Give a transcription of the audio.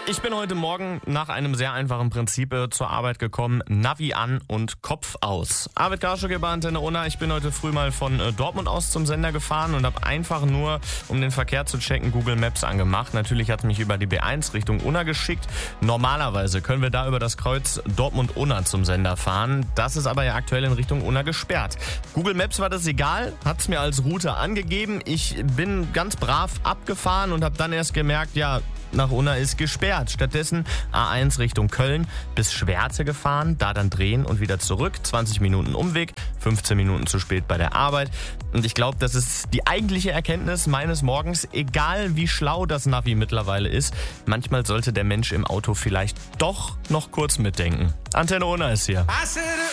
Ich bin heute Morgen nach einem sehr einfachen Prinzip zur Arbeit gekommen. Navi an und Kopf aus. Arvid Garschuke bei Antenne Unna. Ich bin heute früh mal von Dortmund aus zum Sender gefahren und habe einfach nur, um den Verkehr zu checken, Google Maps angemacht. Natürlich hat es mich über die B1 Richtung Unna geschickt. Normalerweise können wir da über das Kreuz Dortmund-Unna zum Sender fahren. Das ist aber ja aktuell in Richtung Unna gesperrt. Google Maps war das egal, hat es mir als Route angegeben. Ich bin ganz brav abgefahren und habe dann erst gemerkt, ja, nach Unna ist gesperrt. Stattdessen A1 Richtung Köln bis Schwerte gefahren, da dann drehen und wieder zurück. 20 Minuten Umweg, 15 Minuten zu spät bei der Arbeit. Und ich glaube, das ist die eigentliche Erkenntnis meines Morgens. Egal wie schlau das Navi mittlerweile ist, manchmal sollte der Mensch im Auto vielleicht doch noch kurz mitdenken. Antenne Unna ist hier.